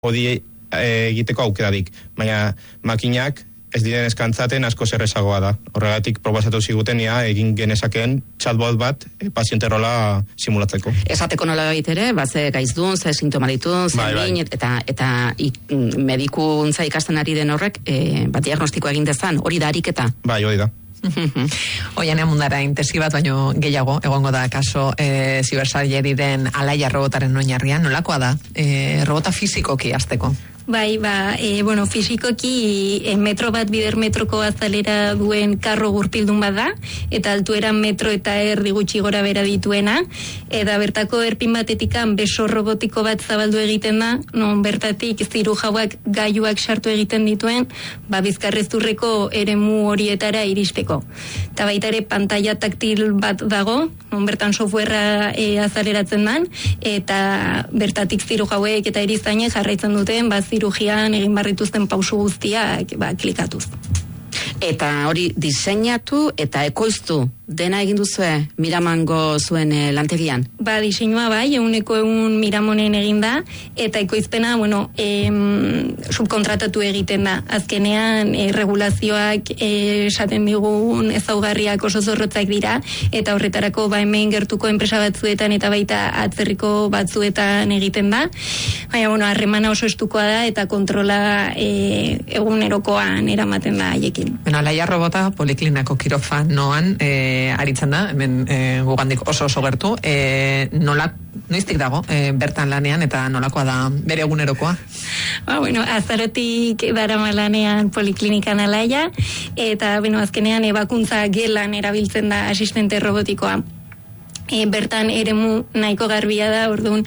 hori egiteko aukerarik, baina makinak ez diren eskantzaten asko zerrezagoa da. Horregatik proposatu ziguten egin genezakeen chatbot bat paziente rola simulatzeko. Esateko nola baitere, ze gaizdun, ze sintoma ditun, min, eta medikuntza ikasten ari den horrek, diagnostikoa egin dezan, hori da ariketa? Bai, hori da. Oianean mundara intesi bat baino gehiago egongo da kaso zibersaileri den Alaia robotaren oinarrian, nolakoa da robota fizikoki hasteko? Bai, fizikoki metro bat bider metroko azalera duen karro gurpildun bat da, eta altuera metro eta erdi gutxi gora bera dituena, eta bertako erpin batetikan beso robotiko bat zabaldu egiten da, non bertatik zirujauak gailuak sartu egiten dituen, bizkarrezurreko eremu horietara iristeko. Eta baita ere pantalla taktil bat dago, non bertan softwarea azaleratzen dan, eta bertatik zirujauek eta erizainek jarraitzen duten, zirujian egin barrituzten pausu guztiak klikatuz. Eta hori diseinatu eta ekoiztu dena egin duzue Miramongo zuen lantegian? Diseinua bai, 100% Miramonen egin da, eta ekoizpena, subkontratatu egiten da. Azkenean, regulazioak esaten digun ezaugarriak oso zorrotzak dira, eta horretarako hemen gertuko enpresa batzuetan eta baita atzerriko batzuetan egiten da. Baina, harremana oso estukoa da, eta kontrola egunerokoan eramaten da haiekin. Alaia robota poliklinako kirofanoan aritzen da, hemen gugandik oso gertu, noiztik dago bertan lanean eta nolakoa da bere egunerokoa? Azarotik darama lanean poliklinikan Alaia, eta azkenean ebakuntza gelan erabiltzen da asistente robotikoa. Bertan eremu nahiko garbia da, orduan